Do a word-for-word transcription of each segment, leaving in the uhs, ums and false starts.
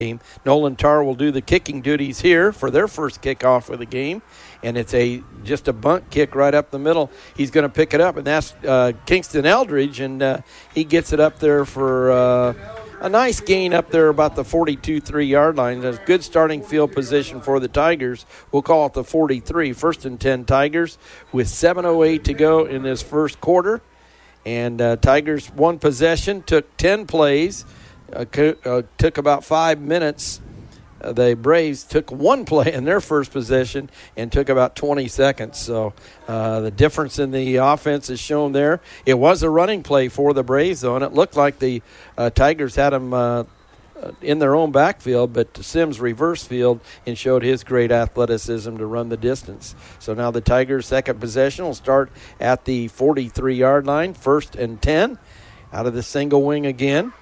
game. Nolan Tarr will do the kicking duties here for their first kickoff of the game, and it's a just a bunt kick right up the middle. He's going to pick it up, and that's uh, Kingston Eldridge, and uh, he gets it up there for uh, a nice gain up there about the forty-two three-yard line. That's good starting field position for the Tigers. We'll call it the forty-three. First and ten Tigers with seven oh eight to go in this first quarter. And uh, Tigers one possession, took ten plays, uh, co- uh, took about five minutes. Uh, the Braves took one play in their first possession and took about twenty seconds. So uh, the difference in the offense is shown there. It was a running play for the Braves, though, and it looked like the uh, Tigers had them uh, in their own backfield, but Sims reverse field and showed his great athleticism to run the distance. So now the Tigers' second possession will start at the forty-three-yard line, first and ten, out of the single wing again.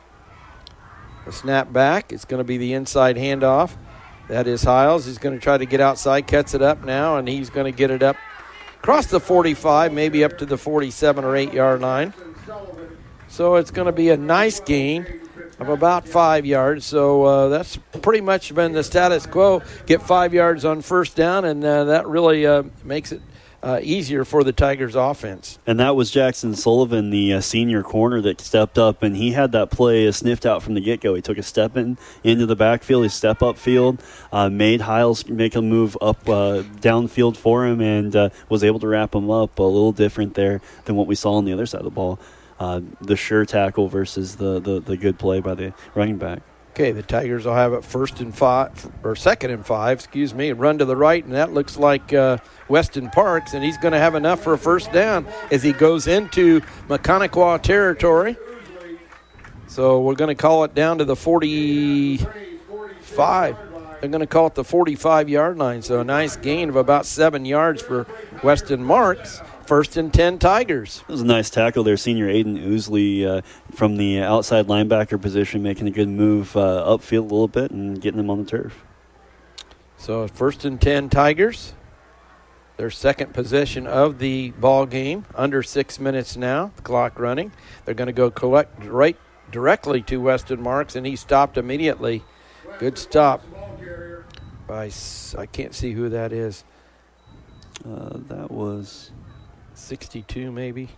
A snap back. It's going to be the inside handoff. That is Hiles. He's going to try to get outside, cuts it up now, and he's going to get it up across the forty-five, maybe up to the forty-seven or eight-yard line. So it's going to be a nice gain of about five yards. So uh, that's pretty much been the status quo. Get five yards on first down, and uh, that really uh, makes it uh, easier for the Tigers offense. And that was Jackson Sullivan, the uh, senior corner, that stepped up, and he had that play uh, sniffed out from the get-go. He took a step in into the backfield, his step-up field, uh, made Hiles make a move up uh, downfield for him, and uh, was able to wrap him up. A little different there than what we saw on the other side of the ball. Uh, the sure tackle versus the, the, the good play by the running back. Okay, the Tigers will have it first and five, or second and five, excuse me, run to the right, and that looks like uh, Weston Parks, and he's going to have enough for a first down as he goes into Mechaniqua territory. So we're going to call it down to the forty-five. They're going to call it the forty-five-yard line, so a nice gain of about seven yards for Weston Marks. First and ten Tigers. It was a nice tackle there. Senior Aiden Oosley uh, from the outside linebacker position making a good move uh, upfield a little bit and getting them on the turf. So first and ten Tigers. Their second possession of the ball game. Under six minutes now. The clock running. They're going to go collect right directly to Weston Marks, and he stopped immediately. Good stop by, I can't see who that is. Uh, that was... sixty-two maybe.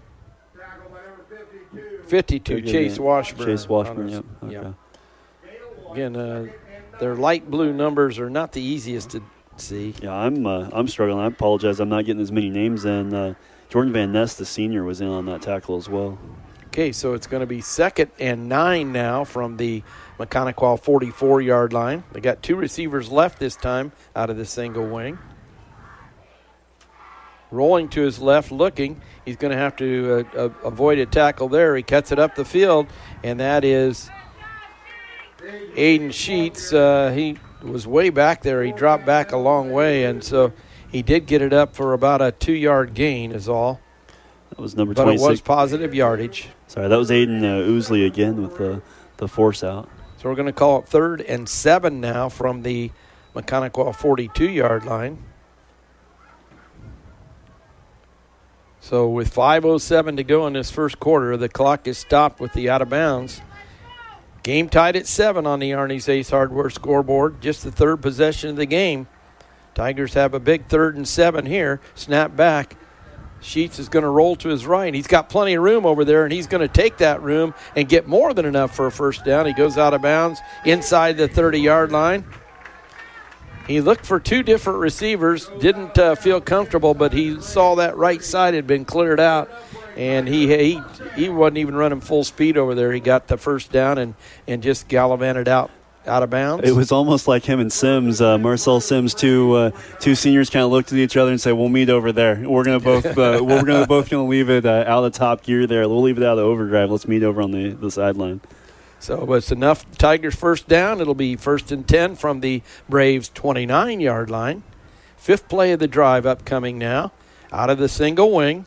fifty-two, Chase Washburn. Chase Washburn, yep. Okay. Yeah. Again, uh, their light blue numbers are not the easiest to see. Yeah, I'm uh, I'm struggling. I apologize. I'm not getting as many names in. Uh, Jordan Van Ness, the senior, was in on that tackle as well. Okay, so it's going to be second and nine now from the Mechaniqua forty-four-yard line. They got two receivers left this time out of the single wing. Rolling to his left, looking. He's going to have to uh, uh, avoid a tackle there. He cuts it up the field, and that is Aiden Sheets. Uh, he was way back there. He dropped back a long way, and so he did get it up for about a two-yard gain is all. That was number but twenty-six. But it was positive yardage. Sorry, that was Aiden uh, Oosley again with the, the force out. So we're going to call it third and seven now from the Mechaniqua forty-two-yard line. So with five oh seven to go in this first quarter, the clock is stopped with the out of bounds. Game tied at seven on the Arnie's Ace Hardware scoreboard. Just the third possession of the game. Tigers have a big third and seven here. Snap back. Sheets is going to roll to his right. He's got plenty of room over there, and he's going to take that room and get more than enough for a first down. He goes out of bounds inside the thirty-yard line. He looked for two different receivers, didn't uh, feel comfortable, but he saw that right side had been cleared out, and he he he wasn't even running full speed over there. He got the first down and, and just gallivanted out, out of bounds. It was almost like him and Sims, uh, Marcel Sims, two uh, two seniors kind of looked at each other and said, "We'll meet over there. We're gonna both uh, we're gonna both gonna leave it uh, out of the top gear there. We'll leave it out of the overdrive. Let's meet over on the, the sideline." So it's enough Tigers first down. It'll be first and ten from the Braves' twenty-nine-yard line. Fifth play of the drive upcoming now. Out of the single wing.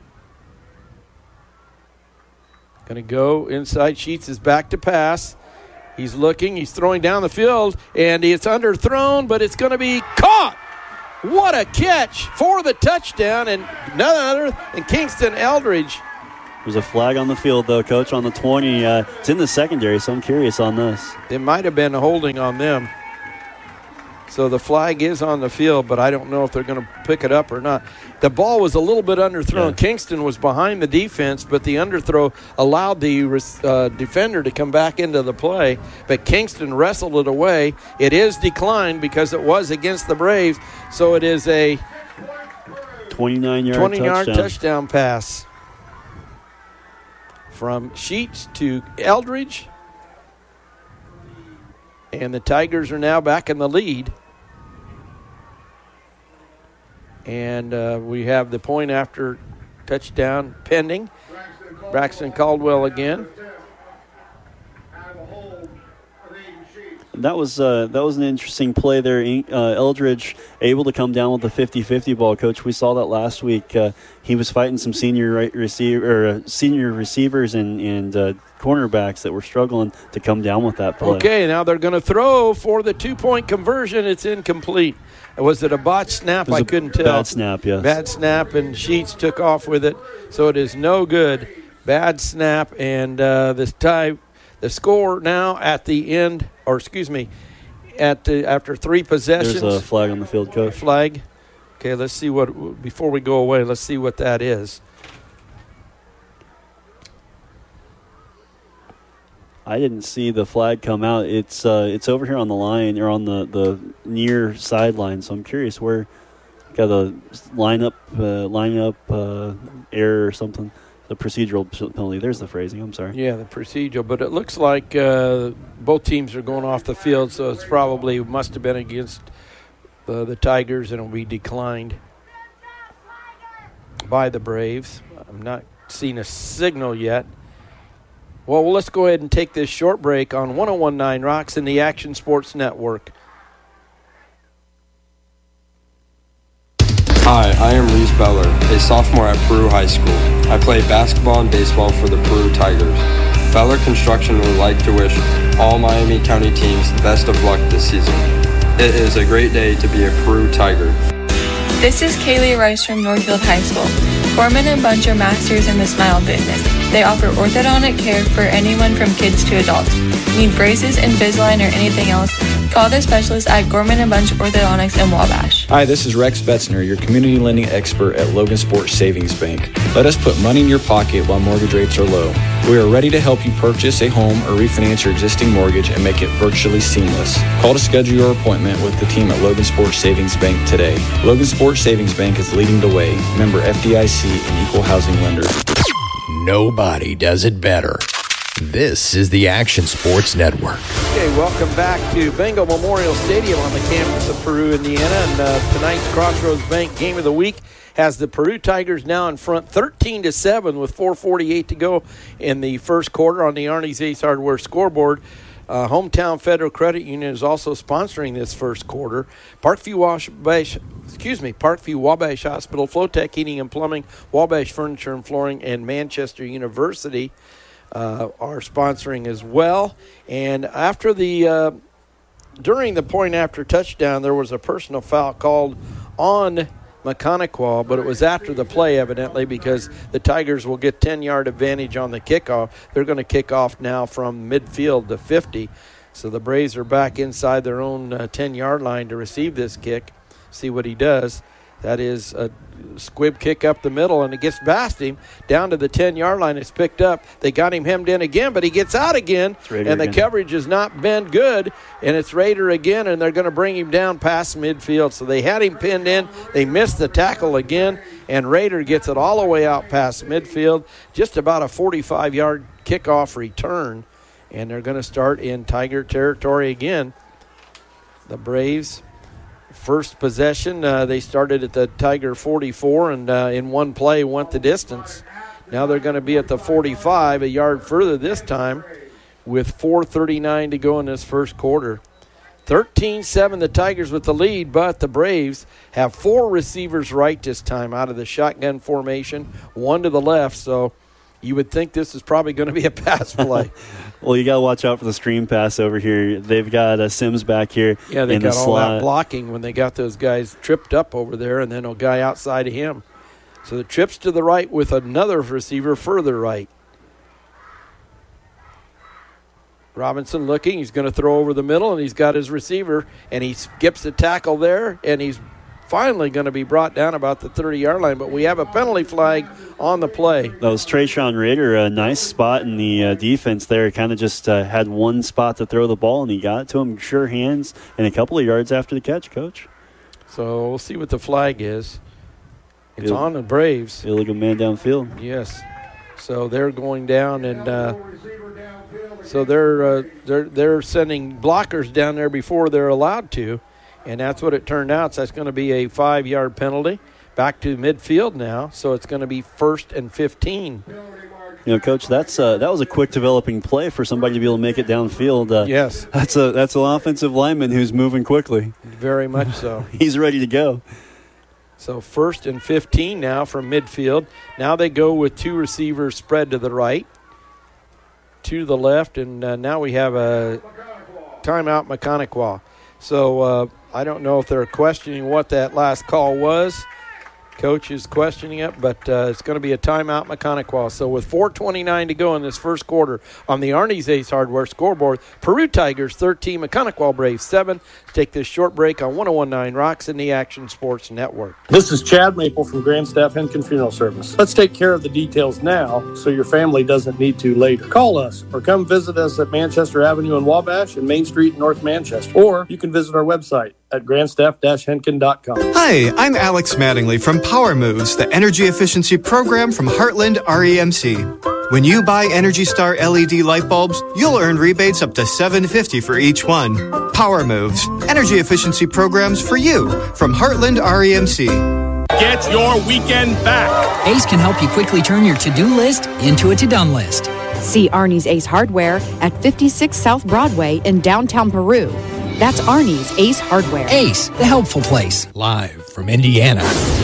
Going to go inside. Sheets is back to pass. He's looking. He's throwing down the field, and it's underthrown, but it's going to be caught. What a catch for the touchdown, and none other than Kingston Eldridge There's a flag on the field, though, Coach, on the twenty. Uh, it's in the secondary, so I'm curious on this. It might have been a holding on them. So the flag is on the field, but I don't know if they're going to pick it up or not. The ball was a little bit underthrown. Yeah. Kingston was behind the defense, but the underthrow allowed the uh, defender to come back into the play. But Kingston wrestled it away. It is declined because it was against the Braves, so it is a twenty-nine-yard twenty-yard touchdown. touchdown pass from Sheets to Eldridge. And the Tigers are now back in the lead. And uh, we have the point after touchdown pending. Braxton Caldwell again. That was uh, that was an interesting play there. Uh, Eldridge able to come down with the fifty-fifty ball. Coach, we saw that last week. Uh, he was fighting some senior right receiver, or, uh, senior receivers and and uh, cornerbacks that were struggling to come down with that play. Okay, now they're going to throw for the two-point conversion. It's incomplete. Was it a botch snap? I couldn't tell. Bad snap, yes. Bad snap, and Sheets took off with it, so it is no good. Bad snap, and uh, this tie, the score now at the end, or excuse me, at the, after three possessions. There's a flag on the field, Coach. Flag. Okay, let's see what, before we go away, let's see what that is. I didn't see the flag come out. It's uh, it's over here on the line, or on the, the near sideline. So I'm curious where got a lineup uh, lineup uh, error or something. The procedural penalty. There's the phrasing. I'm sorry. Yeah, the procedural. But it looks like uh, both teams are going off the field, so it's probably must have been against the, the Tigers, and it'll be declined by the Braves. I'm not seeing a signal yet. Well, let's go ahead and take this short break on one oh one point nine Rocks and the Action Sports Network. Hi, I am Reese Beller, a sophomore at Peru High School. I play basketball and baseball for the Peru Tigers. Beller Construction would like to wish all Miami County teams the best of luck this season. It is a great day to be a Peru Tiger. This is Kaylee Rice from Northfield High School. Gorman and Bunch are masters in the smile business. They offer orthodontic care for anyone from kids to adults. Need braces, Invisalign, or anything else? Call the specialist at Gorman and Bunch Orthodontics in Wabash. Hi, this is Rex Betzner, your community lending expert at Logan Sports Savings Bank. Let us put money in your pocket while mortgage rates are low. We are ready to help you purchase a home or refinance your existing mortgage and make it virtually seamless. Call to schedule your appointment with the team at Logan Sports Savings Bank today. Logan Sports Savings Bank is leading the way. Member F D I C and equal housing lender. Nobody does it better. This is the Action Sports Network. Okay, welcome back to Bengal Memorial Stadium on the campus of Peru, Indiana. And uh, tonight's Crossroads Bank Game of the Week has the Peru Tigers now in front thirteen to seven with four forty-eight to go in the first quarter on the Arnie's Ace Hardware scoreboard. Uh, Hometown Federal Credit Union is also sponsoring this first quarter. Parkview Wabash, excuse me, Parkview Wabash Hospital, Flowtech Heating and Plumbing, Wabash Furniture and Flooring, and Manchester University uh, are sponsoring as well. And after the uh, during the point after touchdown, there was a personal foul called on McConaughey, but it was after the play, evidently, because the Tigers will get ten-yard advantage on the kickoff. They're going to kick off now from midfield to fifty. So the Braves are back inside their own uh, ten-yard line to receive this kick. See what he does. That is a squib kick up the middle, and it gets past him down to the ten-yard line. It's picked up. They got him hemmed in again, but he gets out again, and the again. coverage has not been good, and it's Rader again, and they're going to bring him down past midfield. So they had him pinned in. They missed the tackle again, and Rader gets it all the way out past midfield, just about a forty-five-yard kickoff return, and they're going to start in Tiger territory again. The Braves, first possession, uh, they started at the Tiger forty-four and uh, in one play went the distance. Now they're going to be at the forty-five, a yard further this time, with four thirty-nine to go in this first quarter. thirteen seven the Tigers with the lead, but the Braves have four receivers right this time out of the shotgun formation, one to the left, so you would think this is probably going to be a pass play. Well, you got to watch out for the stream pass over here. They've got uh, Sims back here. Yeah, they in got the all slot. that blocking when they got those guys tripped up over there, and then a guy outside of him. So the trips to the right with another receiver further right. Robinson looking. He's going to throw over the middle, and he's got his receiver, and he skips the tackle there, and he's finally going to be brought down about the thirty-yard line, but we have a penalty flag on the play. That was Trayshawn Rader, a nice spot in the uh, defense there. Kind of just uh, had one spot to throw the ball, and he got it to him, sure hands, and a couple of yards after the catch, Coach. So we'll see what the flag is. It's Ill- on the Braves. Illegal man downfield. Yes. So they're going down, and uh, so they're uh, they're they're sending blockers down there before they're allowed to. And that's what it turned out. So that's going to be a five-yard penalty. Back to midfield now, so it's going to be first and fifteen. You know, Coach, that's uh, that was a quick developing play for somebody to be able to make it downfield. Uh, yes. That's a that's an offensive lineman who's moving quickly. Very much so. He's ready to go. So first and fifteen now from midfield. Now they go with two receivers spread to the right, two to the left, and uh, now we have a timeout Mechaniquah. So uh, I don't know if they're questioning what that last call was. Coach is questioning it, but uh, it's going to be a timeout Mechaniquah. So with four twenty-nine to go in this first quarter on the Arnie's Ace Hardware scoreboard, Peru Tigers thirteen, Mechaniquah Braves seven. Let's take this short break on one oh one point nine Rocks and the Action Sports Network. This is Chad Maple from Grandstaff Henkin Funeral Service. Let's take care of the details now so your family doesn't need to later. Call us or come visit us at Manchester Avenue in Wabash and Main Street in North Manchester. Or you can visit our website at grandstaff dash henkin dot com. Hi, I'm Alex Mattingly from Power Moves, the energy efficiency program from Heartland R E M C. When you buy Energy Star L E D light bulbs, you'll earn rebates up to seven dollars and fifty cents for each one. Power Moves, energy efficiency programs for you from Heartland R E M C. Get your weekend back. Ace can help you quickly turn your to-do list into a to-done list. See Arnie's Ace Hardware at fifty-six South Broadway in downtown Peru. That's Arnie's Ace Hardware. Ace, the helpful place. Live from Indiana.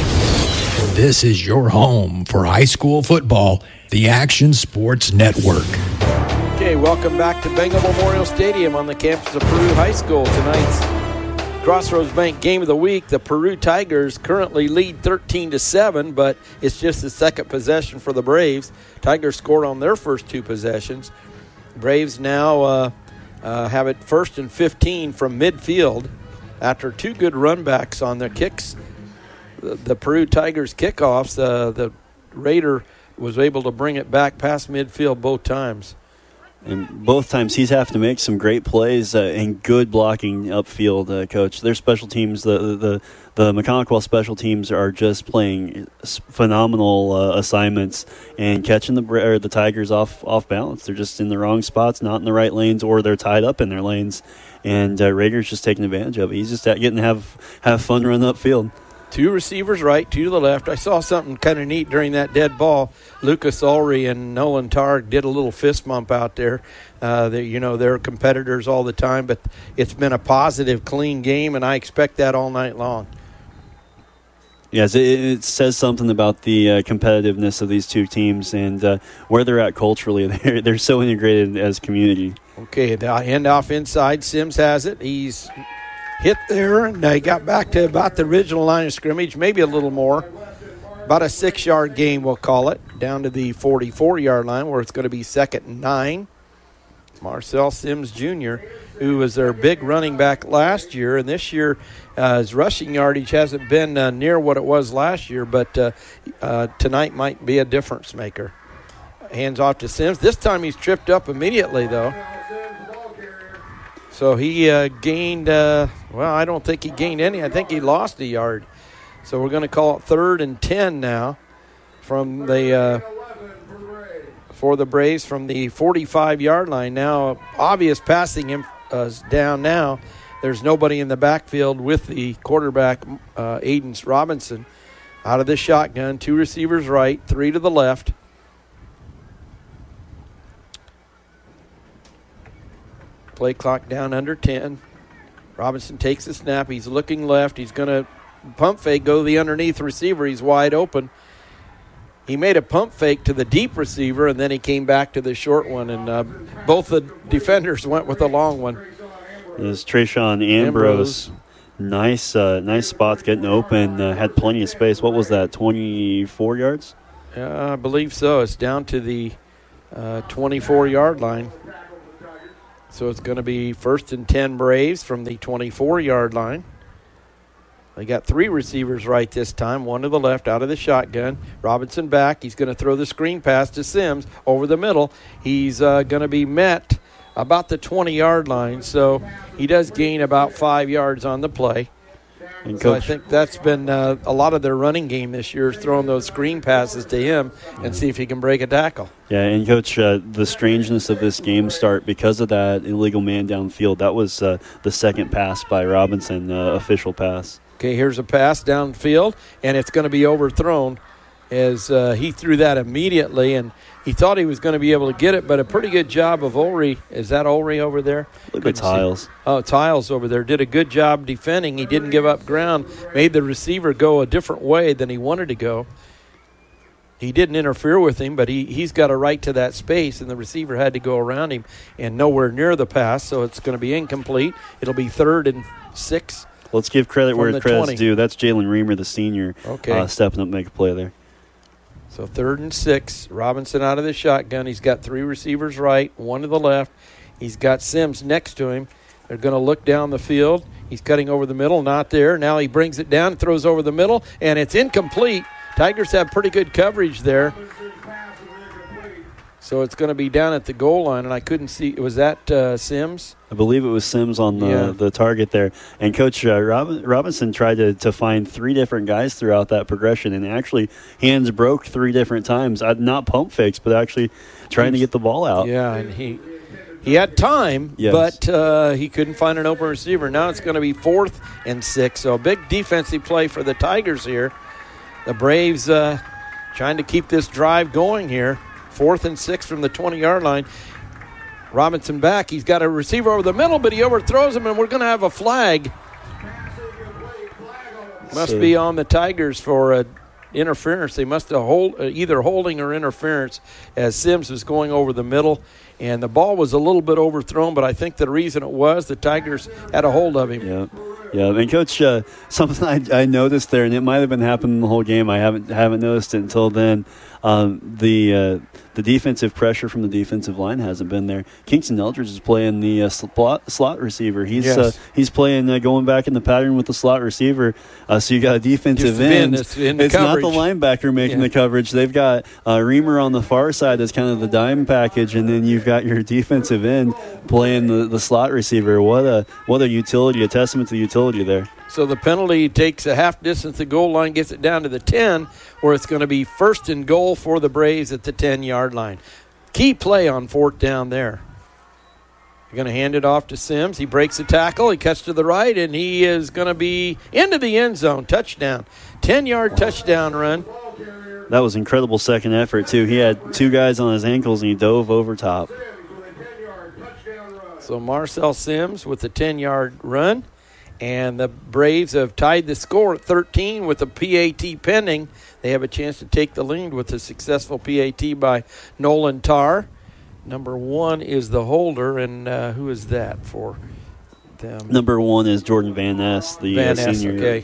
This is your home for high school football, the Action Sports Network. Okay, welcome back to Bengal Memorial Stadium on the campus of Peru High School. Tonight's Crossroads Bank Game of the Week. The Peru Tigers currently lead thirteen to seven, but it's just the second possession for the Braves. Tigers scored on their first two possessions. Braves now uh, uh, have it first and fifteen from midfield after two good runbacks on their kicks. The, the Peru Tigers kickoffs, uh, the Raider was able to bring it back past midfield both times. And both times he's having to make some great plays uh, and good blocking upfield, uh, Coach. Their special teams, the the the Mechaniquah special teams are just playing phenomenal uh, assignments and catching the or the Tigers off off balance. They're just in the wrong spots, not in the right lanes, or they're tied up in their lanes. And uh, Rager's just taking advantage of it. He's just getting to have have fun running upfield. Two receivers right, two to the left. I saw something kind of neat during that dead ball. Lucas Ulrey and Nolan Targ did a little fist bump out there. Uh, they, you know, they're competitors all the time, but it's been a positive, clean game, and I expect that all night long. Yes, it, it says something about the uh, competitiveness of these two teams and uh, where they're at culturally. They're, they're so integrated as a community. Okay, the end off inside. Sims has it. He's hit there, and they got back to about the original line of scrimmage, maybe a little more. About a six-yard gain, we'll call it, down to the forty-four-yard line where it's going to be second and nine. Marcel Sims Junior, who was their big running back last year, and this year uh, his rushing yardage hasn't been uh, near what it was last year, but uh, uh, tonight might be a difference maker. Hands off to Sims. This time he's tripped up immediately, though. So he uh, gained, uh, well, I don't think he gained any. I think he lost a yard. So we're going to call it third and ten now from the uh, for the Braves from the forty-five-yard line. Now, obvious passing him uh, down now. There's nobody in the backfield with the quarterback, uh, Aiden Robinson. Out of the shotgun, two receivers right, three to the left. Play clock down under ten. Robinson takes the snap. He's looking left. He's going to pump fake, go to the underneath receiver. He's wide open. He made a pump fake to the deep receiver, and then he came back to the short one. And uh, both the defenders went with the long one. There's Trayshawn Ambrose, Ambrose Nice, uh, nice spots getting open. Uh, had plenty of space. What was that, twenty-four yards? Uh, I believe so. It's down to the uh, twenty-four-yard line. So it's going to be first and ten Braves from the twenty-four-yard line. They got three receivers right this time, one to the left out of the shotgun. Robinson back. He's going to throw the screen pass to Sims over the middle. He's uh, going to be met about the twenty-yard line, so he does gain about five yards on the play. And so I think that's been uh, a lot of their running game this year is throwing those screen passes to him and see if he can break a tackle. Yeah, and, Coach, uh, the strangeness of this game start, because of that illegal man downfield, that was uh, the second pass by Robinson, uh, official pass. Okay, here's a pass downfield, and it's going to be overthrown as uh, he threw that immediately, and he thought he was going to be able to get it, but a pretty good job of Ulrey. Is that Ulrey over there? Look at Tiles. Oh, Tiles over there. Did a good job defending. He didn't give up ground, made the receiver go a different way than he wanted to go. He didn't interfere with him, but he, he's got a right to that space, and the receiver had to go around him and nowhere near the pass, so it's going to be incomplete. It'll be third and six. Let's give credit where credit's due. That's Jalen Reamer, the senior, okay. uh, stepping up to make a play there. So third and six. Robinson out of the shotgun. He's got three receivers right, one to the left. He's got Sims next to him. They're going to look down the field. He's cutting over the middle, not there. Now he brings it down, throws over the middle, and it's incomplete. Tigers have pretty good coverage there. So it's going to be down at the goal line, and I couldn't see. Was that uh, Sims? I believe it was Sims on the, yeah. the target there. And Coach uh, Rob- Robinson tried to, to find three different guys throughout that progression, and actually hands broke three different times. Uh, not pump fakes, but actually trying to get the ball out. Yeah, and he he had time, yes. but uh, he couldn't find an open receiver. Now it's going to be fourth and six. So a big defensive play for the Tigers here. The Braves uh, trying to keep this drive going here. Fourth and six from the twenty-yard line. Robinson back. He's got a receiver over the middle, but he overthrows him, and we're going to have a flag. Must be on the Tigers for uh, interference. They must have hold, uh, either holding or interference as Sims was going over the middle. And the ball was a little bit overthrown, but I think the reason it was the Tigers had a hold of him. Yeah. Yeah, and Coach, uh, something I, I noticed there, and it might have been happening the whole game. I haven't haven't noticed it until then. Um, the uh, the defensive pressure from the defensive line hasn't been there. Kingston Eldridge is playing the uh, slot, slot receiver. He's yes. uh, he's playing uh, going back in the pattern with the slot receiver. Uh, so you got a defensive Just end. It's, in it's not the coverage. linebacker making yeah. the coverage. They've got uh, Reamer on the far side that's kind of the dime package, and then you've got your defensive end playing the, the slot receiver. What a what a utility, a testament to the utility there. So the penalty takes a half distance to the goal line, gets it down to the ten, where it's going to be first and goal for the Braves at the ten-yard line. Key play on fourth down there. You're going to hand it off to Sims. He breaks the tackle. He cuts to the right, and he is going to be into the end zone. Touchdown. ten-yard touchdown run. That was incredible second effort, too. He had two guys on his ankles, and he dove over top. So Marcel Sims with the ten-yard run. And the Braves have tied the score at thirteen with the P A T pending. They have a chance to take the lead with a successful P A T by Nolan Tarr. Number one is the holder, and uh, who is that for them? Number one is Jordan Van Ness, the Van uh, Ness, senior. Okay.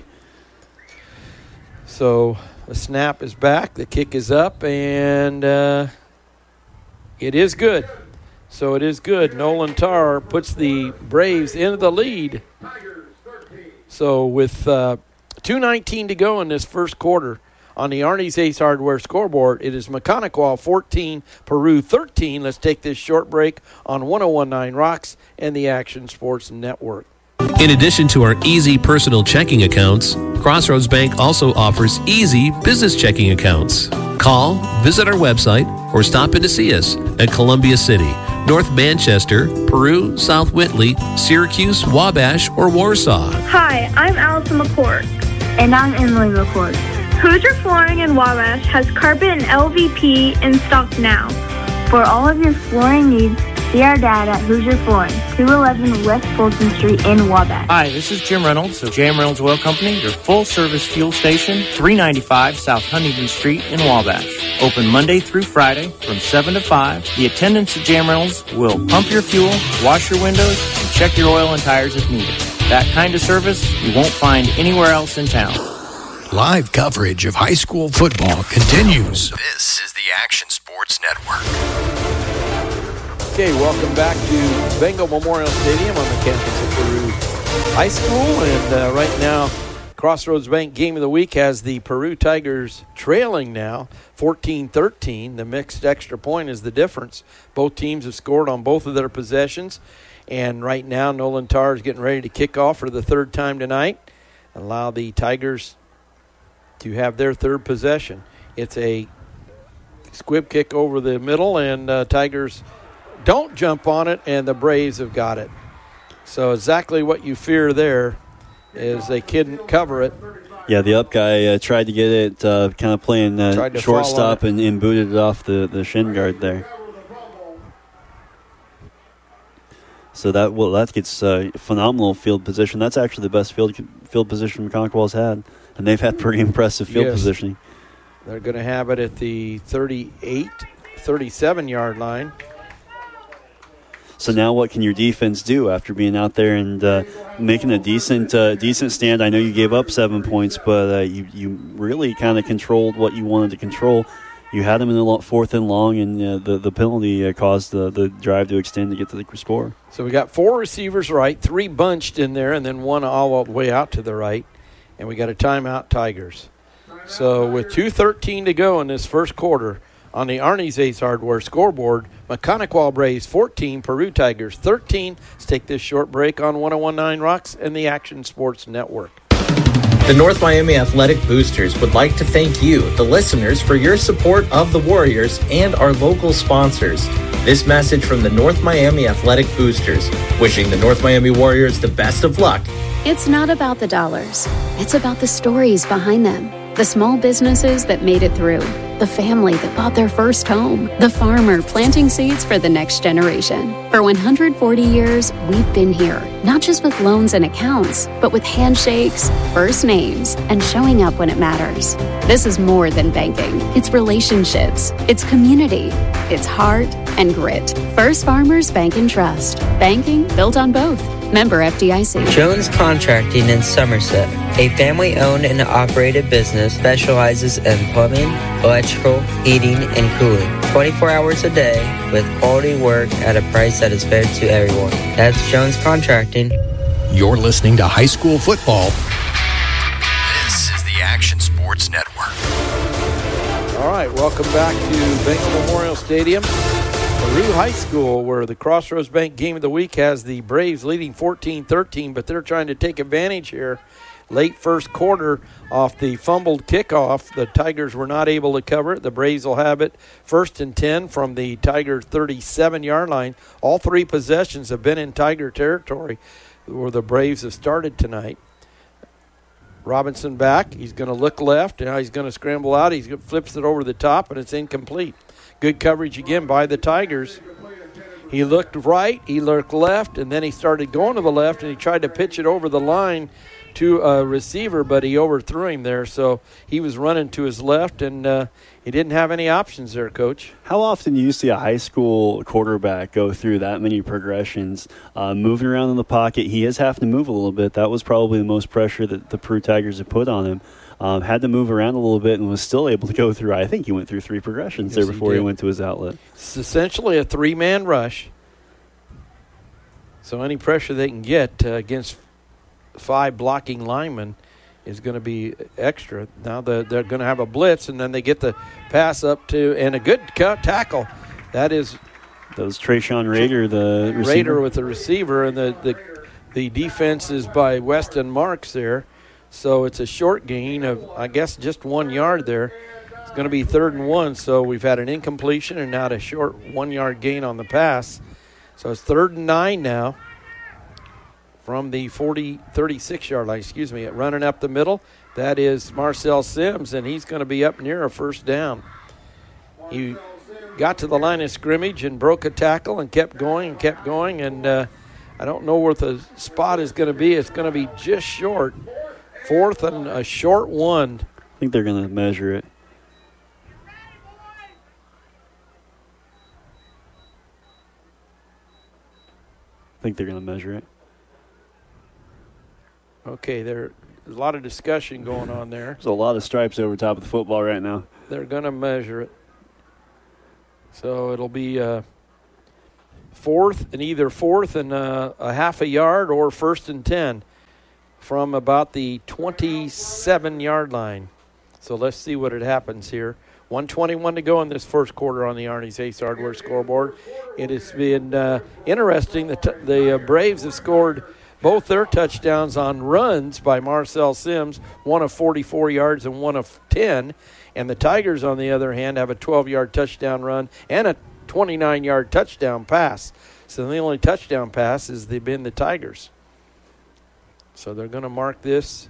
So the snap is back, the kick is up, and uh, it is good. So it is good. Nolan Tarr puts the Braves into the lead. So with uh, two nineteen to go in this first quarter on the Arnie's Ace Hardware scoreboard, it is Mechanical fourteen, Peru thirteen. Let's take this short break on one oh one point nine Rocks and the Action Sports Network. In addition to our easy personal checking accounts, Crossroads Bank also offers easy business checking accounts. Call, visit our website, or stop in to see us at Columbia City, North Manchester, Peru, South Whitley, Syracuse, Wabash, or Warsaw. Hi, I'm Allison McCord. And I'm Emily McCord. Hoosier Flooring in Wabash has carpet and L V P in stock now. For all of your flooring needs, see our dad at Hoosier Flooring, two eleven West Fulton Street in Wabash. Hi, this is Jim Reynolds of J M Reynolds Oil Company, your full-service fuel station, three ninety-five South Huntington Street in Wabash. Open Monday through Friday from seven to five. The attendants at J M Reynolds will pump your fuel, wash your windows, and check your oil and tires if needed. That kind of service you won't find anywhere else in town. Live coverage of high school football continues. This is the Action Sports Network. Okay, welcome back to Bengal Memorial Stadium on the campus of Peru High School. And uh, right now, Crossroads Bank Game of the Week has the Peru Tigers trailing now, fourteen thirteen. The mixed extra point is the difference. Both teams have scored on both of their possessions. And right now, Nolan Tarr is getting ready to kick off for the third time tonight. Allow the Tigers to have their third possession. It's a squib kick over the middle, and uh, Tigers don't jump on it, and the Braves have got it. So exactly what you fear there is they couldn't cover it. Yeah, the up guy uh, tried to get it, uh, kind of playing uh, shortstop and, and booted it off the, the shin guard there. So that well, that gets uh, phenomenal field position. That's actually the best field field position McConaughey's had, and they've had pretty impressive field yes. positioning. They're going to have it at the thirty-eight, thirty-seven-yard line. So now what can your defense do after being out there and uh, making a decent uh, decent stand? I know you gave up seven points, but uh, you, you really kind of controlled what you wanted to control. You had them in the fourth and long, and uh, the, the penalty uh, caused the, the drive to extend to get to the score. So we got four receivers right, three bunched in there, and then one all the way out to the right. And we got a timeout, Tigers. So with two thirteen to go in this first quarter, on the Arnie's Ace Hardware scoreboard, Mechanical Braves fourteen, Peru Tigers thirteen. Let's take this short break on one oh one point nine Rocks and the Action Sports Network. The North Miami Athletic Boosters would like to thank you, the listeners, for your support of the Warriors and our local sponsors. This message from the North Miami Athletic Boosters, wishing the North Miami Warriors the best of luck. It's not about the dollars. It's about the stories behind them. The small businesses that made it through. The family that bought their first home. The farmer planting seeds for the next generation. For one hundred forty years, we've been here, not just with loans and accounts, but with handshakes, first names, and showing up when it matters. This is more than banking. It's relationships. It's community. It's heart and grit. First Farmers Bank and Trust. Banking built on both. Member F D I C. Jones Contracting in Somerset, a family-owned and operated business, specializes in plumbing, electrical, heating, and cooling. twenty-four hours a day with quality work at a price that is fair to everyone. That's Jones Contracting. You're listening to high school football. This is the Action Sports Network. All right, welcome back to Bengal Memorial Stadium. Peru High School, where the Crossroads Bank Game of the Week has the Braves leading fourteen thirteen, but they're trying to take advantage here. Late first quarter off the fumbled kickoff. The Tigers were not able to cover it. The Braves will have it first and ten from the Tiger thirty-seven-yard line. All three possessions have been in Tiger territory where the Braves have started tonight. Robinson back. He's going to look left. Now he's going to scramble out. He flips it over the top, and it's incomplete. Good coverage again by the Tigers. He looked right, he looked left, and then he started going to the left, and he tried to pitch it over the line to a receiver, but he overthrew him there. So he was running to his left, and uh, he didn't have any options there, Coach. How often do you see a high school quarterback go through that many progressions, uh, moving around in the pocket? He is having to move a little bit. That was probably the most pressure that the Peru Tigers have put on him. Um, had to move around a little bit and was still able to go through. I think he went through three progressions yes, there before he, he went to his outlet. It's essentially a three-man rush. So any pressure they can get uh, against five blocking linemen is going to be extra. Now the, they're going to have a blitz, and then they get the pass up to, and a good cut tackle. That is. That was Trayshawn Rader, the receiver. Rader with the receiver, and the, the, the defense is by Weston Marks there. So it's a short gain of, I guess, just one yard there. It's going to be third and one, so we've had an incompletion and now a short one-yard gain on the pass. So it's third and nine now from the forty, thirty-six-yard line, excuse me, running up the middle. That is Marcel Sims, and he's going to be up near a first down. He got to the line of scrimmage and broke a tackle and kept going and kept going, and uh, I don't know where the spot is going to be. It's going to be just short. Fourth and a short one. I think they're going to measure it. I think they're going to measure it. Okay, there's a lot of discussion going on there. There's a lot of stripes over top of the football right now. They're going to measure it. So it'll be uh, fourth and either fourth and uh, a half a yard or first and ten from about the twenty-seven-yard line. So let's see what it happens here. one twenty-one to go in this first quarter on the Arnie's Ace Hardware scoreboard. It has been uh, interesting. The, t- the uh, Braves have scored both their touchdowns on runs by Marcel Sims, one of forty-four yards and one of ten. And the Tigers, on the other hand, have a twelve-yard touchdown run and a twenty-nine-yard touchdown pass. So the only touchdown pass has been the Tigers. So they're going to mark this.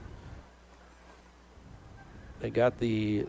They got the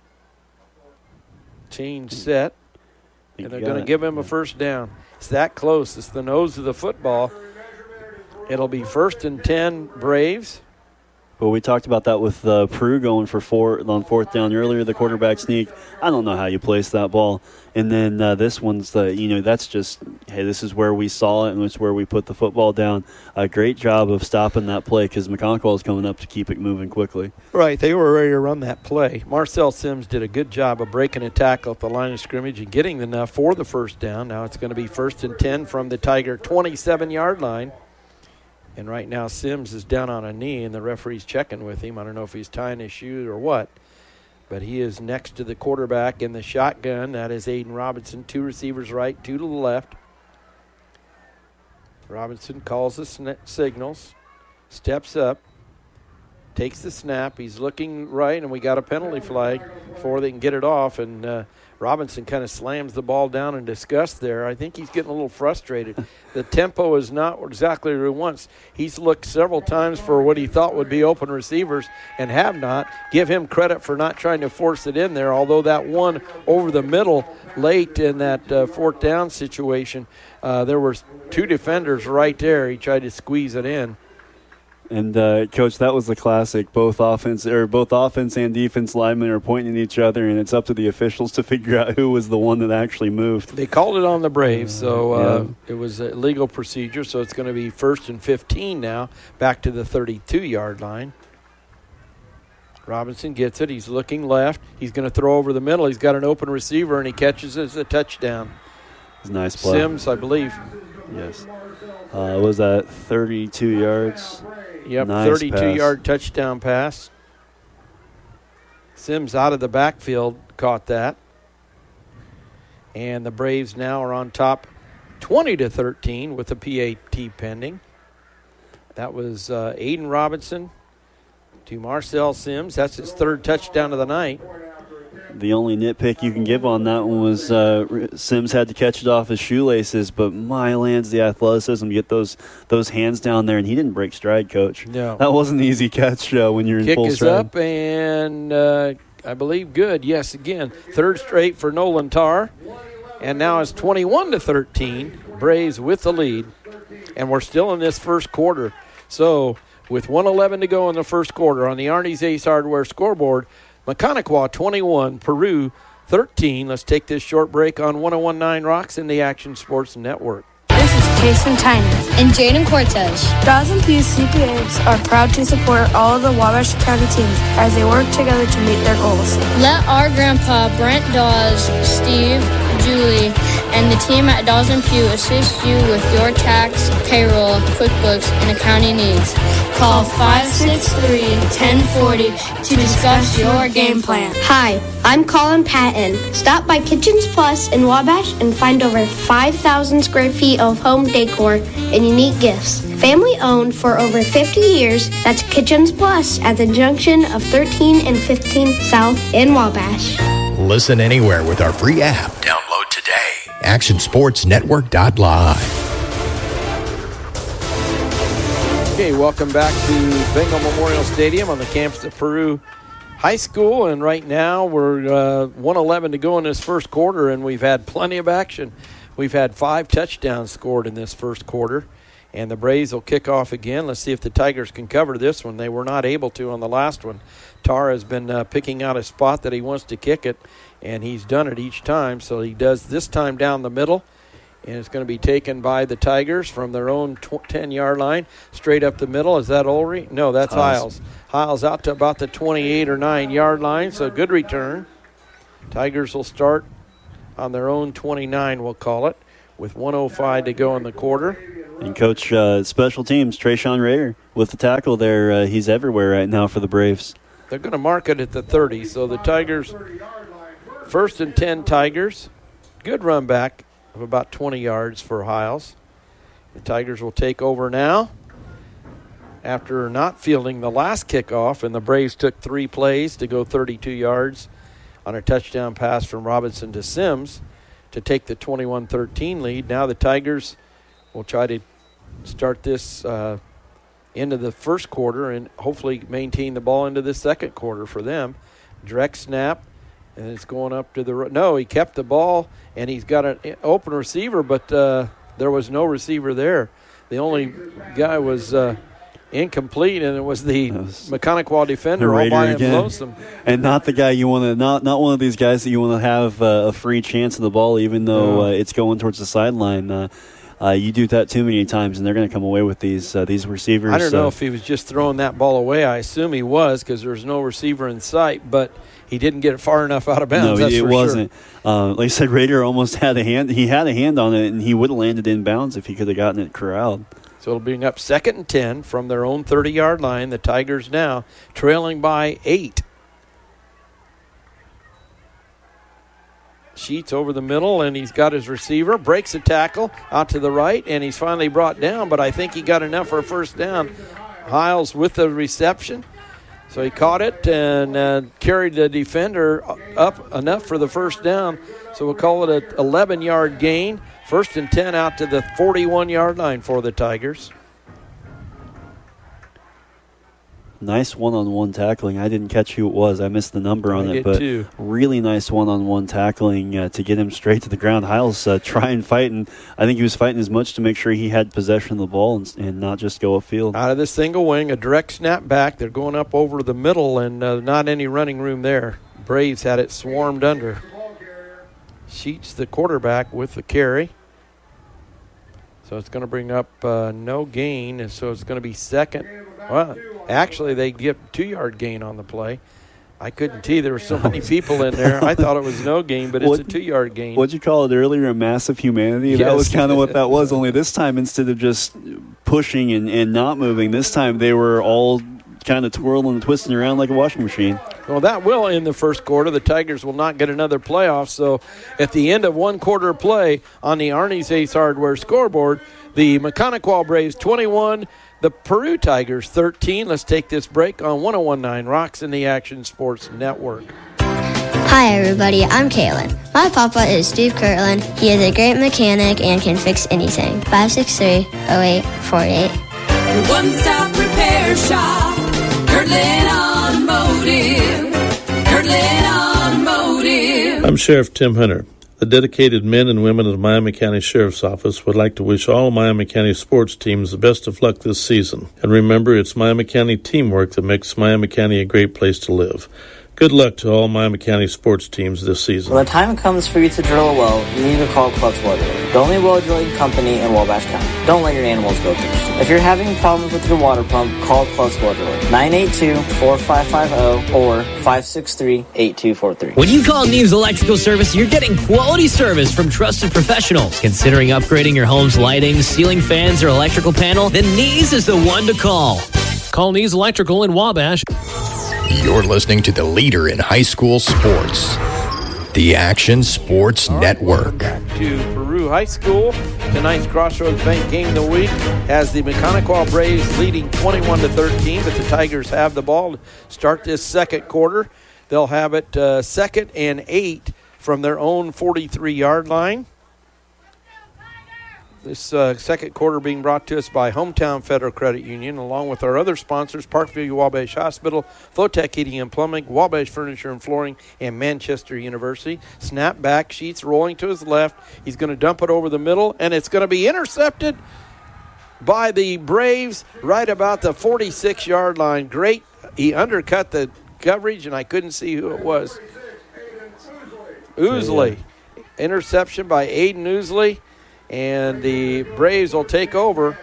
change set, and they're going to give him a first down. It's that close. It's the nose of the football. It'll be first and ten Braves. Well, we talked about that with uh, Peru going for four on fourth down earlier, the quarterback sneak. I don't know how you place that ball. And then uh, this one's, the, you know, that's just, hey, this is where we saw it and it's where we put the football down. A great job of stopping that play because McConquel is coming up to keep it moving quickly. Right, they were ready to run that play. Marcel Sims did a good job of breaking a tackle at the line of scrimmage and getting enough for the first down. Now it's going to be first and ten from the Tiger twenty-seven-yard line. And right now Sims is down on a knee, and the referee's checking with him. I don't know if he's tying his shoe or what. But he is next to the quarterback in the shotgun. That is Aiden Robinson. Two receivers right, two to the left. Robinson calls the sn- signals, steps up, takes the snap. He's looking right, and we got a penalty flag before they can get it off. And uh, Robinson kind of slams the ball down in disgust there. I think he's getting a little frustrated. The tempo is not exactly what he wants. He's looked several times for what he thought would be open receivers and have not. Give him credit for not trying to force it in there, although that one over the middle late in that uh, fourth down situation, uh, there were two defenders right there. He tried to squeeze it in. And uh, Coach, that was the classic. Both offense or both offense and defense linemen are pointing at each other, and it's up to the officials to figure out who was the one that actually moved. They called it on the Braves, so uh, yeah. It was a legal procedure. So it's going to be first and fifteen now, back to the thirty-two-yard line. Robinson gets it. He's looking left. He's going to throw over the middle. He's got an open receiver, and he catches it as a touchdown. It's a nice play. Sims, I believe. Yes. Uh, was that thirty-two yards? Yep, nice thirty-two-yard touchdown pass. Sims out of the backfield caught that. And the Braves now are on top twenty to thirteen with the P A T pending. That was uh, Aiden Robinson to Marcel Sims. That's his third touchdown of the night. The only nitpick you can give on that one was uh, Sims had to catch it off his shoelaces, but my lands, the athleticism, get those those hands down there, and he didn't break stride, Coach. No. That wasn't an easy catch uh, when you're in Kick full stride. Kick is up, and uh, I believe good. Yes, again, third straight for Nolan Tarr. And now it's twenty-one to thirteen, Braves with the lead. And we're still in this first quarter. So with one eleven to go in the first quarter on the Arnie's Ace Hardware scoreboard, Mechaniquah twenty-one, Peru thirteen. Let's take this short break on one oh one point nine Rocks in the Action Sports Network. This is Jason Tyner and Jaden Cortez. Dawson Pew C P As are proud to support all of the Wabash County teams as they work together to meet their goals. Let our grandpa, Brent Dawes, Steve, Julie, and the team at Dawson Pew assist you with your tax, payroll, QuickBooks, and accounting needs. Call five six three, one zero four zero to discuss your game plan. Hi, I'm Colin Patton. Stop by Kitchens Plus in Wabash and find over five thousand square feet of home decor and unique gifts. Family owned for over fifty years, that's Kitchens Plus at the junction of thirteen and fifteen South in Wabash. Listen anywhere with our free app. Download today. action sports network dot live. Okay, welcome back to Bengal Memorial Stadium on the campus of Peru High School. And right now we're uh, one eleven to go in this first quarter, and we've had plenty of action. We've had five touchdowns scored in this first quarter, and the Braves will kick off again. Let's see if the Tigers can cover this one. They were not able to on the last one. Tarr has been uh, picking out a spot that he wants to kick it, and he's done it each time. So he does this time down the middle, And it's going to be taken by the Tigers from their own ten-yard line, straight up the middle. Is that Ulrich? No, that's Hiles. Hiles out to about the twenty-eight or nine-yard line, so good return. Tigers will start on their own twenty-nine, we'll call it, with one oh five to go in the quarter. And Coach uh, Special Teams, Trayshawn Rayer, with the tackle there. Uh, he's everywhere right now for the Braves. They're going to mark it at the thirty, so the Tigers, first and ten Tigers. Good run back of about twenty yards for Hiles. The Tigers will take over now after not fielding the last kickoff, and the Braves took three plays to go thirty-two yards on a touchdown pass from Robinson to Sims to take the twenty-one thirteen lead. Now the Tigers will try to start this uh, into the first quarter and hopefully maintain the ball into the second quarter for them. Direct snap, and it's going up to the – no, he kept the ball, and he's got an open receiver, but uh, there was no receiver there. The only guy was uh, incomplete, and it was the Mechanical defender all by him lonesome. And not the guy you want to – not not one of these guys that you want to have uh, a free chance of the ball, even though uh, it's going towards the sideline. Uh, Uh, you do that too many times, and they're going to come away with these uh, these receivers. I don't know uh, if he was just throwing that ball away. I assume he was because there was no receiver in sight, but he didn't get it far enough out of bounds. No, that's it for wasn't. Sure. Uh, like I said, Rader almost had a hand. He had a hand on it, and he would have landed in bounds if he could have gotten it corralled. So it'll bring up second and ten from their own thirty-yard line. The Tigers now trailing by eight. Sheets over the middle, and he's got his receiver, breaks a tackle out to the right, and he's finally brought down, but I think he got enough for a first down. Hiles with the reception, so he caught it and uh, carried the defender up enough for the first down, so we'll call it an eleven-yard gain. First and ten out to the forty-one-yard line for the Tigers. Nice one-on-one tackling. I didn't catch who it was. I missed the number on I it, did but too. Really nice one-on-one tackling uh, to get him straight to the ground. Hiles uh, try and fight, and I think he was fighting as much to make sure he had possession of the ball and, and not just go upfield. Out of the single wing, a direct snap back. They're going up over the middle, and uh, not any running room there. Braves had it swarmed under. Sheets the quarterback with the carry. So it's going to bring up uh, no gain, and so it's going to be second. Well, actually, they get two-yard gain on the play. I couldn't tell. There were so many people in there. I thought it was no gain, but it's what, a two-yard gain. What'd you call it earlier, a massive humanity? Yes. That was kind of what that was, only this time, instead of just pushing and, and not moving, this time they were all kind of twirling and twisting around like a washing machine. Well, that will end the first quarter. The Tigers will not get another playoff. So at the end of one quarter of play on the Arnie's Ace Hardware scoreboard, the Mechanical Braves twenty-one, the Peru Tigers thirteen. Let's take this break on one oh one point nine Rocks in the Action Sports Network. Hi, everybody. I'm Kaylin. My papa is Steve Kirtland. He is a great mechanic and can fix anything. five six three, oh eight four eight. Your one-stop repair shop, Kirtland Automotive. Kirtland Automotive. I'm Sheriff Tim Hunter. The dedicated men and women of the Miami County Sheriff's Office would like to wish all Miami County sports teams the best of luck this season. And remember, it's Miami County teamwork that makes Miami County a great place to live. Good luck to all Miami County sports teams this season. When the time comes for you to drill a well, you need to call Clutch Well Drilling, the only well drilling company in Wabash County. Don't let your animals go thirsty. If you're having problems with your water pump, call Clutch Well Drilling, nine eight two, four five five zero or five six three, eight two four three. When you call Neves Electrical Service, you're getting quality service from trusted professionals. Considering upgrading your home's lighting, ceiling fans, or electrical panel, then Neves is the one to call. Call Neves Electrical in Wabash. You're listening to the leader in high school sports, the Action Sports All Network. Right, back to Peru High School. Tonight's Crossroads Bank game of the week has the Mechanical Braves leading twenty-one to thirteen, but the Tigers have the ball to start this second quarter. They'll have it uh, second and eight from their own forty-three-yard line. This uh, second quarter being brought to us by Hometown Federal Credit Union, along with our other sponsors, Parkview Wabash Hospital, Flotech Heating and Plumbing, Wabash Furniture and Flooring, and Manchester University. Snap back, Sheets rolling to his left. He's going to dump it over the middle, and it's going to be intercepted by the Braves right about the forty-six-yard line. Great. He undercut the coverage, and I couldn't see who it was. Ousley. Interception by Aiden Ousley. and the Braves will take over.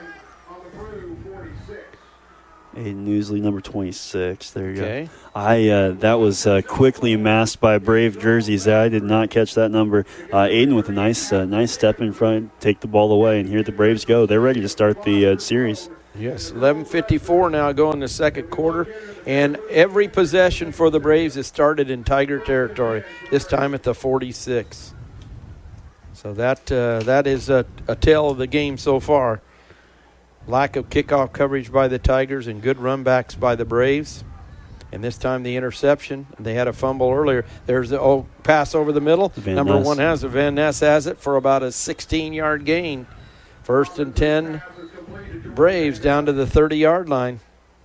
Aiden Newsley, number twenty-six. There you Okay. go. I uh, that was uh, quickly masked by Brave jerseys. I did not catch that number. Uh, Aiden with a nice, uh, nice step in front, take the ball away, and here the Braves go. They're ready to start the uh, series. Yes, eleven fifty-four now going the second quarter, and every possession for the Braves is started in Tiger territory. This time at the forty-six. So that uh, that is a, a tale of the game so far. Lack of kickoff coverage by the Tigers and good runbacks by the Braves. And this time the interception. They had a fumble earlier. There's the oh, pass over the middle. Van Number Ness. one has it. Van Ness has it for about a sixteen-yard gain. First and ten, Braves down to the thirty-yard line.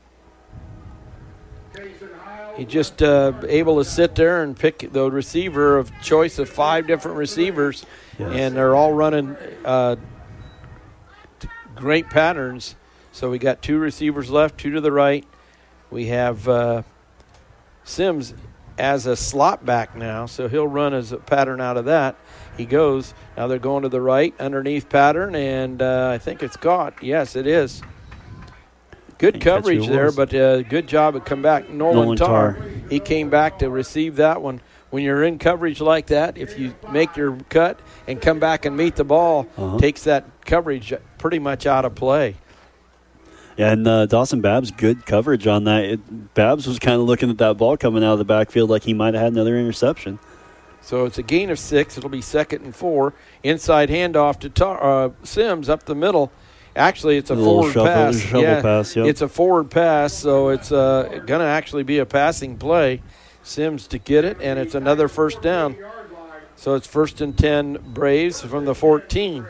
He just uh, able to sit there and pick the receiver of choice of five different receivers, Yes. and they're all running uh, great patterns. So we got two receivers left, two to the right. We have uh, Sims as a slot back now, so he'll run as a pattern out of that. He goes. Now they're going to the right, underneath pattern, and uh, I think it's caught. Yes, it is. Good Didn't catch who coverage it there, was. but uh, good job at come back. Nolan, Nolan Tarr, Tarr. he came back to receive that one. When you're in coverage like that, if you make your cut and come back and meet the ball, Uh-huh. takes that coverage pretty much out of play. Yeah, and uh, Dawson Babbs, good coverage on that. It, Babbs was kind of looking at that ball coming out of the backfield like he might have had another interception. So it's a gain of six. It'll be second and four. Inside handoff to Tar- uh, Sims up the middle. Actually, it's a, A little forward shuffle- pass. shovel yeah, pass, yep. It's a forward pass, so it's uh, going to actually be a passing play. Sims to get it, and it's another first down. So it's first and ten Braves from the fourteen.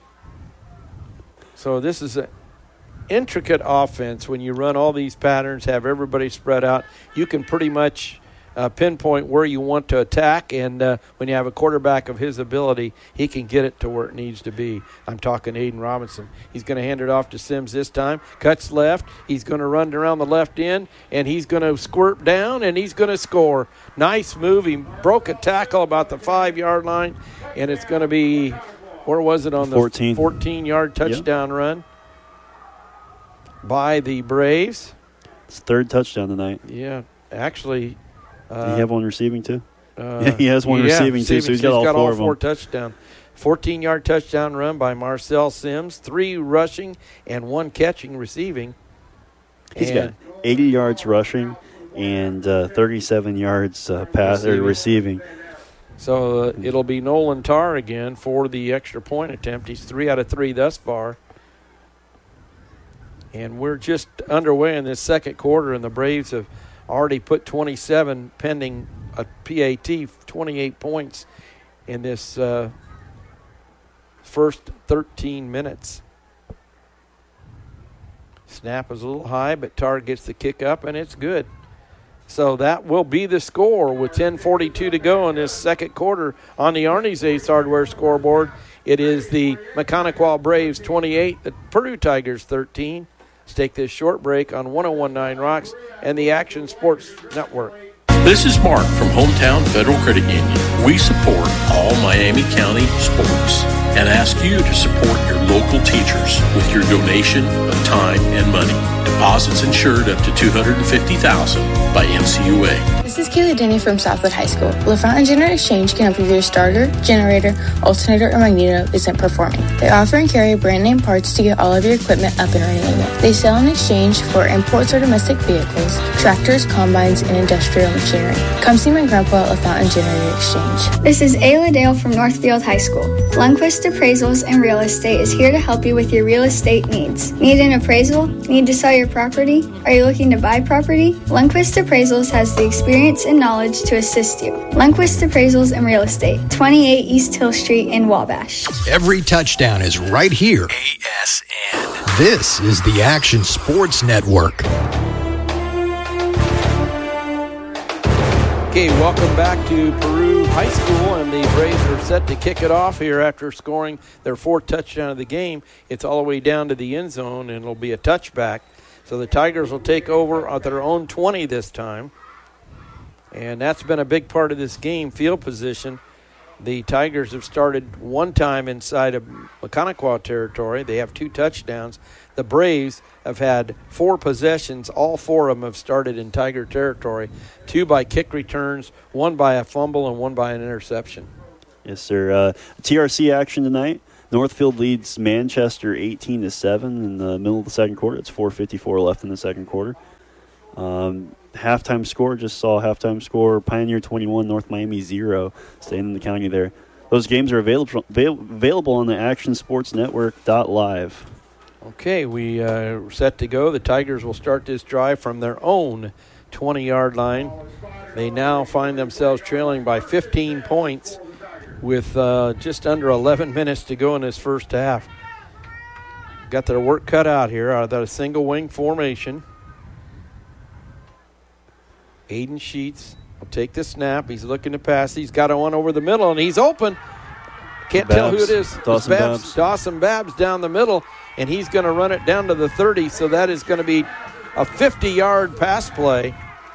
So this is an intricate offense. When you run all these patterns, have everybody spread out, you can pretty much uh, pinpoint where you want to attack, and uh, when you have a quarterback of his ability, he can get it to where it needs to be. I'm talking Aiden Robinson. He's going to hand it off to Sims this time. Cuts left. He's going to run around the left end, and he's going to squirt down, and he's going to score. Nice move. He broke a tackle about the five-yard line, and it's going to be, where was it on the fourteen. fourteen-yard touchdown run by the Braves. It's third touchdown tonight. Yeah, actually. Uh, Did he have one receiving too? Uh, he has one yeah, receiving too, so he's got all got four all of four them. touchdowns. fourteen-yard touchdown run by Marcel Sims, three rushing and one catching receiving. He's And got eighty yards rushing and uh, thirty-seven yards uh, pass or Receiving. receiving. So uh, it'll be Nolan Tarr again for the extra point attempt. He's three out of three thus far. And we're just underway in this second quarter, and the Braves have already put twenty-seven pending a P A T, twenty-eight points in this uh, first thirteen minutes. Snap is a little high, but Tarr gets the kick up, and it's good. So that will be the score with ten forty-two to go in this second quarter on the Arnie's Ace Hardware scoreboard. It is the Mechanical Braves twenty-eight, the Purdue Tigers thirteen. Let's take this short break on one oh one point nine Rocks and the Action Sports Network. This is Mark from Hometown Federal Credit Union. We support all Miami County sports and ask you to support your local teachers with your donation of time and money. Deposits insured up to two hundred fifty thousand dollars by N C U A. This is Kayla Denny from Southwood High School. LaFountain Generator Exchange can help you with your starter, generator, alternator, or magneto isn't performing. They offer and carry brand name parts to get all of your equipment up and running again. They sell in exchange for imports or domestic vehicles, tractors, combines, and industrial machinery. Come see my grandpa at LaFountain Generator Exchange. This is Ayla Dale from Northfield High School. Lundquist Appraisals and Real Estate is here to help you with your real estate needs. Need an appraisal? Need to sell your property? Are you looking to buy property? Lundquist Appraisals has the experience and knowledge to assist you. Lundquist Appraisals and Real Estate, twenty-eight East Hill Street in Wabash. Every touchdown is right here. A S N. This is the Action Sports Network. Okay, welcome back to Peru High School, and the Braves are set to kick it off here after scoring their fourth touchdown of the game. It's all the way down to the end zone, and it'll be a touchback. So the Tigers will take over at their own twenty this time. And that's been a big part of this game, field position. The Tigers have started one time inside of Mechaniqua territory. They have two touchdowns. The Braves have had four possessions. All four of them have started in Tiger territory. Two by kick returns, one by a fumble, and one by an interception. Yes, sir. Uh, T R C action tonight. Northfield leads Manchester eighteen to seven in the middle of the second quarter. It's four fifty-four left in the second quarter. Um, halftime score, just saw halftime score, Pioneer twenty-one, North Miami zero, staying in the county there. Those games are available available on the action sports network dot live. Okay, we uh, are set to go. The Tigers will start this drive from their own twenty-yard line. They now find themselves trailing by fifteen points with uh, just under eleven minutes to go in this first half. Got their work cut out here out of that single wing formation. Aiden Sheets will take the snap. He's looking to pass. He's got one over the middle, and he's open. Can't Babs. tell who it is. Dawson Babs. Babs. Dawson Babs down the middle, and he's going to run it down to the thirty, so that is going to be a fifty-yard pass play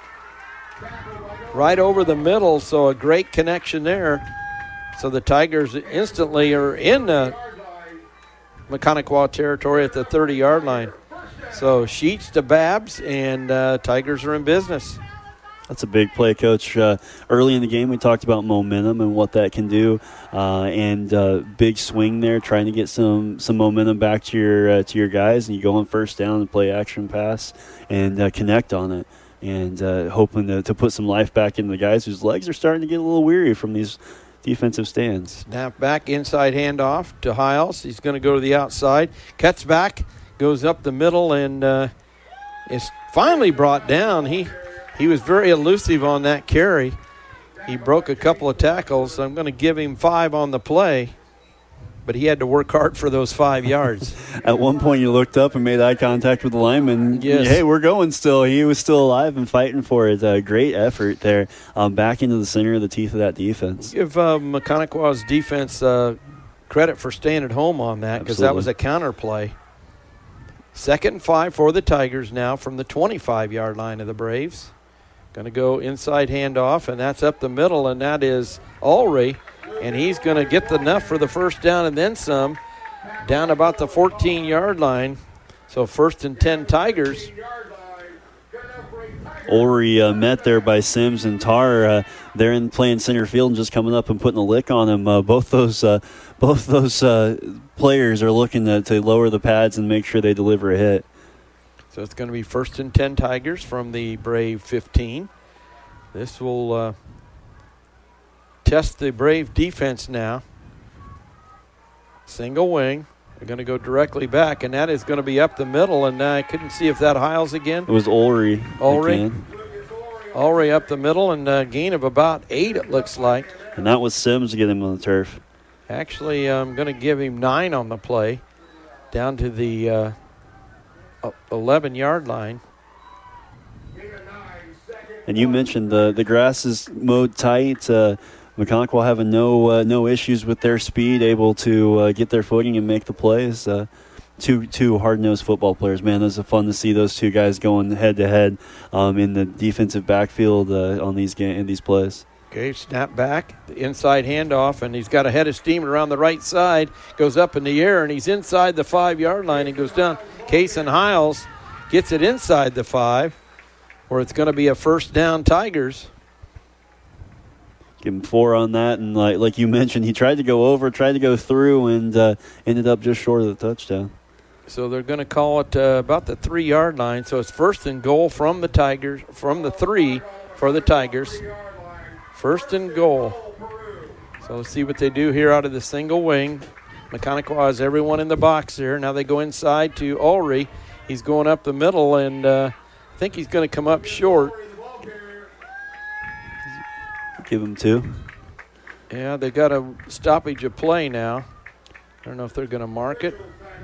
right over the middle, so a great connection there. So the Tigers instantly are in the Mechaniqua territory at the thirty-yard line. So Sheets to Babs, and uh, Tigers are in business. That's a big play, Coach. Uh, early in the game, we talked about momentum and what that can do, uh, and uh, big swing there, trying to get some, some momentum back to your uh, to your guys, and you go on first down and play action pass and uh, connect on it, and uh, hoping to, to put some life back into the guys whose legs are starting to get a little weary from these defensive stands. Snap back, inside handoff to Hiles. He's going to go to the outside, cuts back, goes up the middle, and uh, is finally brought down. He He was very elusive on that carry. He broke a couple of tackles. So I'm going to give him five on the play, but he had to work hard for those five yards. At one point, you looked up and made eye contact with the lineman. Yes. Hey, we're going still. He was still alive and fighting for it. A great effort there, um, back into the center of the teeth of that defense. Give uh, Mechaniqua's defense uh, credit for staying at home on that, because that was a counter play. Second and five for the Tigers now from the twenty-five-yard line of the Braves. Going to go inside handoff, and that's up the middle, and that is Ulrey. And he's going to get enough for the first down and then some, down about the fourteen-yard line. So first and ten Tigers. Ulrey uh, met there by Sims and Tarr. Uh, they're in playing center field and just coming up and putting a lick on him. Uh, both those uh, both those uh, players are looking to, to lower the pads and make sure they deliver a hit. So it's going to be first and ten Tigers from the Brave fifteen. This will uh, test the Brave defense now. Single wing. They're going to go directly back, and that is going to be up the middle. And I couldn't see if that Hiles again. It was Ulrey. Ulrey. Ulrey up the middle, and a gain of about eight, it looks like. And that was Sims to get him on the turf. Actually, I'm going to give him nine on the play, down to the uh, eleven-yard line. And you mentioned the the grass is mowed tight. Uh, Mechaniqua having no uh, no issues with their speed, able to uh, get their footing and make the plays. Uh, two two hard-nosed football players, man. Those are fun to see those two guys going head-to-head um, in the defensive backfield uh, on these ga- in these plays. Okay, snap back, the inside handoff, and he's got a head of steam around the right side, goes up in the air, and he's inside the five-yard line and goes down. Kason Hiles gets it inside the five, where it's going to be a first down Tigers. Give him four on that, and like like you mentioned, he tried to go over, tried to go through, and uh, ended up just short of the touchdown. So they're going to call it uh, about the three-yard line. So it's first and goal from the Tigers, from the three for the Tigers. First and goal. So let's see what they do here out of the single wing. Mechaniqua has everyone in the box there. Now they go inside to Ulrey. He's going up the middle, and uh, I think he's going to come up short. Give him two. Yeah, they got a stoppage of play now. I don't know if they're going to mark it.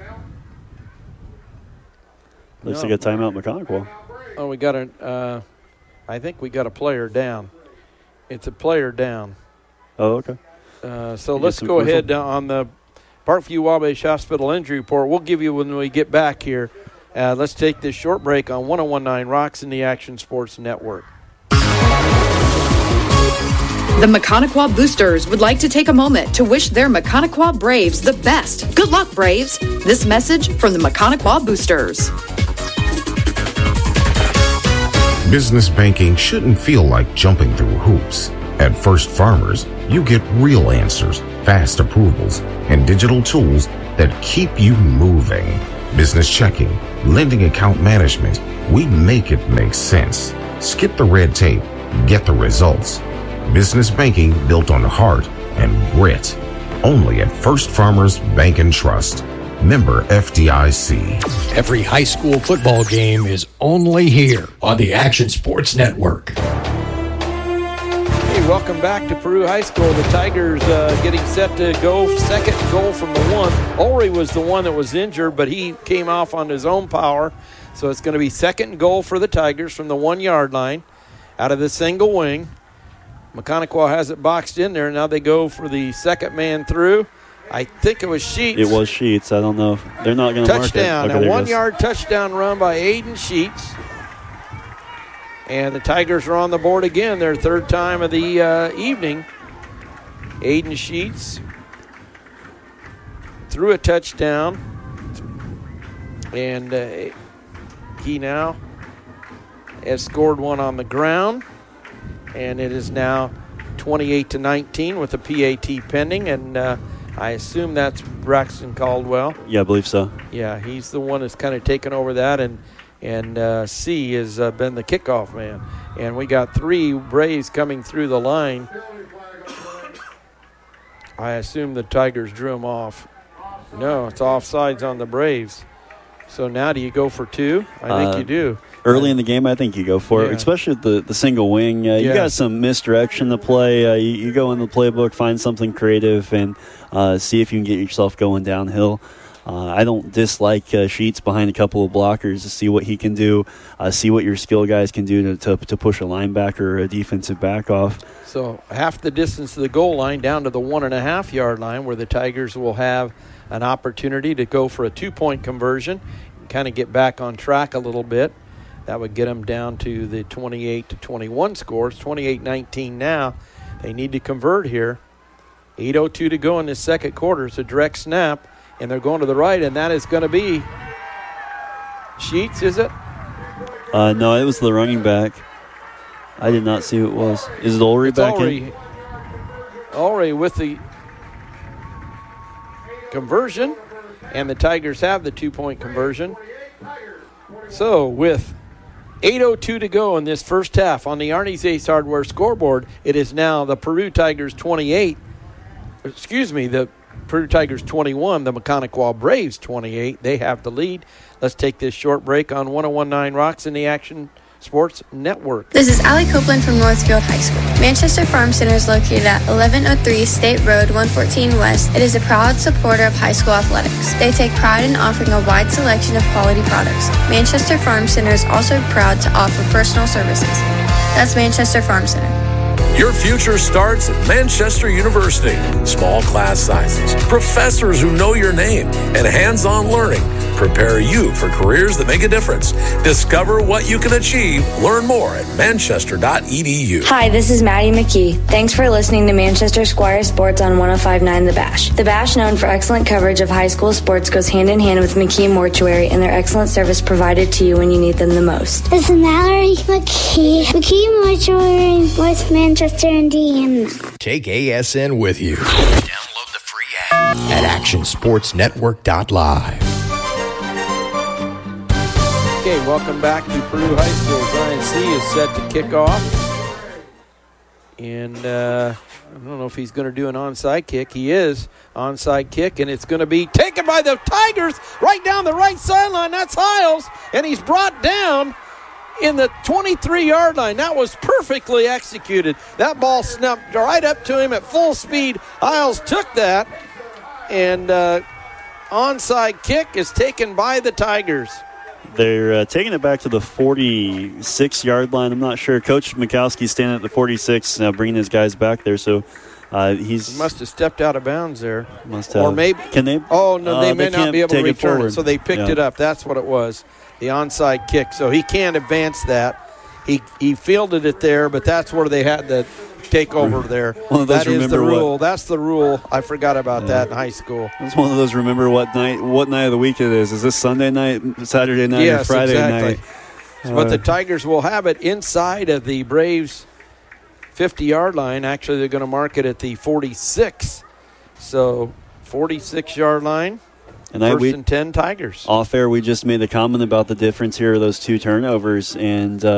Looks no. like a timeout, Mechaniqua. Oh, we got a. Uh, I think we got a player down. It's a player down. Oh, okay. Uh, so You let's get some go whistle? ahead on the Parkview Wabash Hospital injury report. We'll give you when we get back here. Uh, let's take this short break on one oh one point nine Rocks in the Action Sports Network. The Maconaquah Boosters would like to take a moment to wish their Maconaquah Braves the best. Good luck, Braves. This message from the Maconaquah Boosters. Business banking shouldn't feel like jumping through hoops. At First Farmers, you get real answers, fast approvals, and digital tools that keep you moving. Business checking, lending account management, we make it make sense. Skip the red tape, get the results. Business banking built on heart and grit. Only at First Farmers Bank and Trust. Member F D I C. Every high school football game is only here on the Action Sports Network. Hey, welcome back to Peru High School. The Tigers uh, getting set to go. Second goal from the one. Ulrey was the one that was injured, but he came off on his own power. So it's going to be second goal for the Tigers from the one-yard line out of the single wing. Maconaquah has it boxed in there. Now they go for the second man through. I think it was Sheets. It was Sheets. I don't know. They're not going to mark it. Touchdown. A one-yard touchdown run by Aiden Sheets. And the Tigers are on the board again, their third time of the uh, evening. Aiden Sheets threw a touchdown. And uh, he now has scored one on the ground. And it is now twenty-eight to nineteen with the P A T pending. And uh, I assume that's Braxton Caldwell. Yeah, I believe so. Yeah, he's the one that's kind of taken over that. And and uh, C has uh, been the kickoff man. And we got three Braves coming through the line. I assume the Tigers drew them off. No, it's offsides on the Braves. So now do you go for two? I think uh, you do. Early in the game, I think you go for Yeah. it, especially the, the single wing. Uh, you Yes. got some misdirection to play. Uh, you, you go in the playbook, find something creative, and uh, see if you can get yourself going downhill. Uh, I don't dislike uh, Sheets behind a couple of blockers to see what he can do, uh, see what your skill guys can do to, to, to push a linebacker or a defensive back off. So half the distance to the goal line down to the one and a half yard line where the Tigers will have an opportunity to go for a two-point conversion and kind of get back on track a little bit. That would get them down to the twenty-eight to twenty-one scores, twenty-eight nineteen now. They need to convert here. eight oh two to go in this second quarter. It's a direct snap, and they're going to the right, and that is going to be Sheets, is it? Uh, no, it was the running back. I did not see who it was. Is it Ulrey It's back Ulrey. in? Ulrey with the conversion, and the Tigers have the two-point conversion. So with eight oh two to go in this first half on the Arnie's Ace Hardware scoreboard, it is now the Peru Tigers twenty-eight. Excuse me, the Peru Tigers twenty-one, the Maconaquah Braves twenty-eight. They have the lead. Let's take this short break on one oh one point nine Rocks in the Action Sports Network. This is Allie Copeland from Northfield High School. Manchester Farm Center is located at eleven oh three State Road one fourteen West. It is a proud supporter of high school athletics. They take pride in offering a wide selection of quality products. Manchester Farm Center is also proud to offer personal services. That's Manchester Farm Center. Your future starts at Manchester University. Small class sizes, professors who know your name, and hands-on learning prepare you for careers that make a difference. Discover what you can achieve. Learn more at manchester dot e d u. Hi, this is Maddie McKee. Thanks for listening to Manchester Squire Sports on one oh five point nine The Bash. The Bash, known for excellent coverage of high school sports, goes hand in hand with McKee Mortuary and their excellent service provided to you when you need them the most. This is Mallory McKee, McKee Mortuary, North Manchester, Indiana. Take A S N with you. Download the free app at action sports network dot live. Okay, welcome back to Peru High School. Zion C is set to kick off. And uh, I don't know if he's going to do an onside kick. He is onside kick, and it's going to be taken by the Tigers right down the right sideline. That's Hiles, and he's brought down in the twenty-three-yard line. That was perfectly executed. That ball snapped right up to him at full speed. Hiles took that, and uh, onside kick is taken by the Tigers. They're uh, taking it back to the forty-six-yard line. I'm not sure. Coach Mikowski's standing at the forty-six, uh, bringing his guys back there. So uh, he's he must have stepped out of bounds there. Must have. Or maybe. Can they? Oh, no, they uh, may they not be able to take it return it, forward. so they picked Yeah. it up. That's what it was, the onside kick. So he can't advance that. He he fielded it there, but that's where they had the take over there. One of those that is the remember what- rule. That's the rule. I forgot about that in high school. It's one of those remember what night what night of the week it is. Is this Sunday night, Saturday night, yes, or Friday exactly. night? But Uh, the Tigers will have it inside of the Braves' fifty-yard line. Actually, they're going to mark it at the forty-six. So, forty-six-yard line. And I, First we, and ten Tigers. Off air, we just made a comment about the difference here of those two turnovers, and uh,